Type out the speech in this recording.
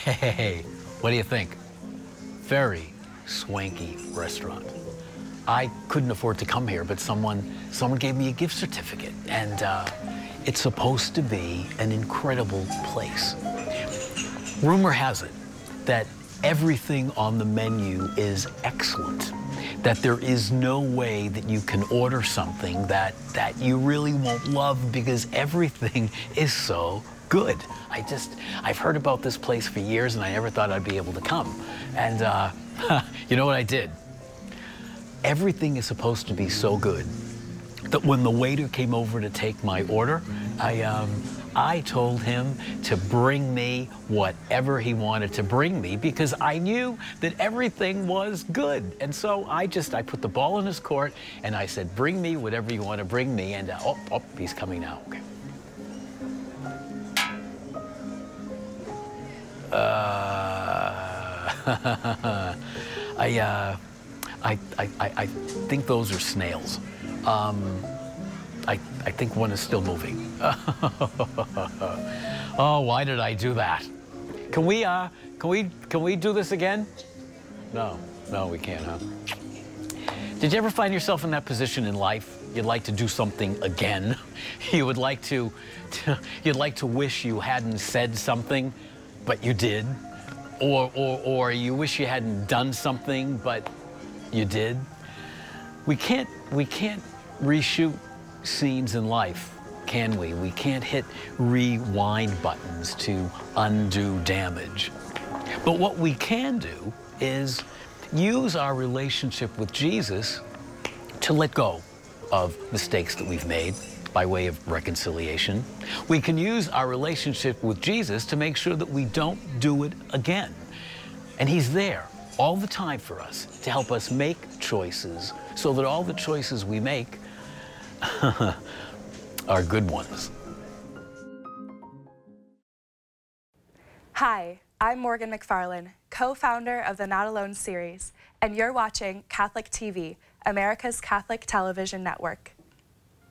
Hey, what do you think? Very swanky restaurant. I couldn't afford to come here, but someone gave me a gift certificate, and it's supposed to be an incredible place. Rumor has it that everything on the menu is excellent, that there is no way that you can order something that you really won't love because everything is so good. I've heard about this place for years and I never thought I'd be able to come. And you know what I did? Everything is supposed to be so good that when the waiter came over to take my order, I told him to bring me whatever he wanted to bring me because I knew that everything was good. And so I put the ball in his court and I said, bring me whatever you want to bring me. And he's coming now. Okay. I think those are snails. I think one is still moving. Oh, why did I do that? Can we do this again? No, we can't, huh? Did you ever find yourself in that position in life? You'd like to do something again. You'd like to wish you hadn't said something, but you did. Or you wish you hadn't done something, but you did. We can't reshoot scenes in life, can we? We can't hit rewind buttons to undo damage. But what we can do is use our relationship with Jesus to let go of mistakes that we've made by way of reconciliation. We can use our relationship with Jesus to make sure that we don't do it again. And he's there all the time for us to help us make choices so that all the choices we make are good ones. Hi, I'm Morgan McFarlane, co-founder of the Not Alone series, and you're watching Catholic TV, America's Catholic television network.